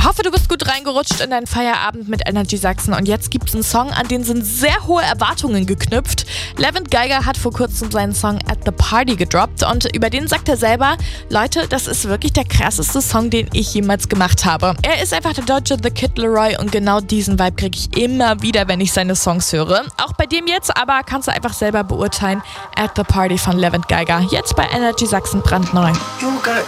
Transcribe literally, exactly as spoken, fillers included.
Hoffe, du bist gut reingerutscht in deinen Feierabend mit Energy Sachsen. Und jetzt gibt es einen Song, an den sind sehr hohe Erwartungen geknüpft. Levent Geiger hat vor kurzem seinen Song At The Party gedroppt. Und über den sagt er selber, Leute, das ist wirklich der krasseste Song, den ich jemals gemacht habe. Er ist einfach der deutsche The Kid Laroi und genau diesen Vibe kriege ich immer wieder, wenn ich seine Songs höre. Auch bei dem jetzt, aber kannst du einfach selber beurteilen. At The Party von Levent Geiger. Jetzt bei Energy Sachsen brandneu. You got